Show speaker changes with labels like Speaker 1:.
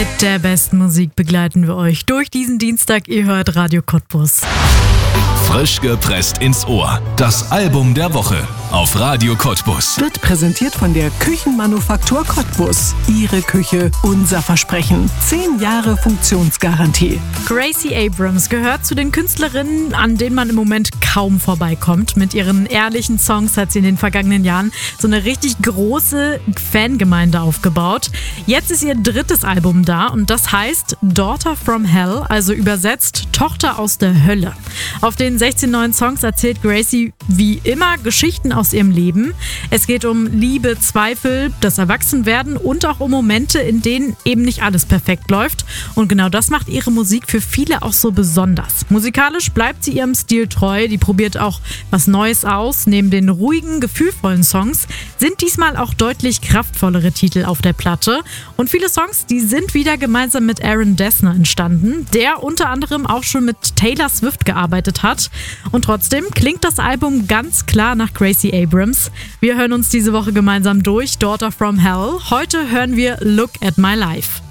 Speaker 1: Mit der besten Musik begleiten wir euch durch diesen Dienstag. Ihr hört Radio Cottbus.
Speaker 2: Frisch gepresst ins Ohr. Das Album der Woche auf Radio Cottbus.
Speaker 3: Wird präsentiert von der Küchenmanufaktur Cottbus. Ihre Küche, unser Versprechen. 10 Jahre Funktionsgarantie.
Speaker 1: Gracie Abrams gehört zu den Künstlerinnen, an denen man im Moment kaum vorbeikommt. Mit ihren ehrlichen Songs hat sie in den vergangenen Jahren so eine richtig große Fangemeinde aufgebaut. Jetzt ist ihr 3. Album da und das heißt Daughter from Hell, also übersetzt Tochter aus der Hölle. Auf den 16 neuen Songs erzählt Gracie wie immer Geschichten aus ihrem Leben. Es geht um Liebe, Zweifel, das Erwachsenwerden und auch um Momente, in denen eben nicht alles perfekt läuft. Und genau das macht ihre Musik für viele auch so besonders. Musikalisch bleibt sie ihrem Stil treu, die probiert auch was Neues aus. Neben den ruhigen, gefühlvollen Songs sind diesmal auch deutlich kraftvollere Titel auf der Platte. Und viele Songs, die sind wieder gemeinsam mit Aaron Dessner entstanden, der unter anderem auch schon mit Taylor Swift gearbeitet hat. Und trotzdem klingt das Album ganz klar nach Gracie Abrams. Wir hören uns diese Woche gemeinsam durch Daughter from Hell. Heute hören wir Look at My Life.